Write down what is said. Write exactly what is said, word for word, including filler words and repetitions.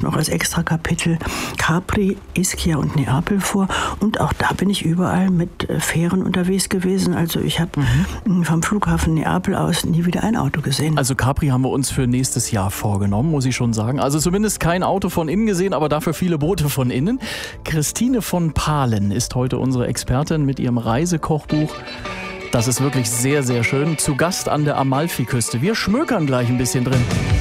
noch als extra Kapitel Capri, Ischia und Neapel vor. Und auch da bin ich überall mit Fähren unterwegs gewesen. Also ich habe mhm. vom Flughafen Neapel aus nie wieder ein Auto gesehen. Also Capri haben wir uns für nächstes Jahr vorgenommen, muss ich schon sagen. Also zumindest kein Auto von innen gesehen, aber dafür viele Boote von innen. Christine von Pahlen ist heute unsere Expertin mit ihrem Reisekochbuch. Das ist wirklich sehr, sehr schön. Zu Gast an der Amalfiküste. Wir schmökern gleich ein bisschen drin.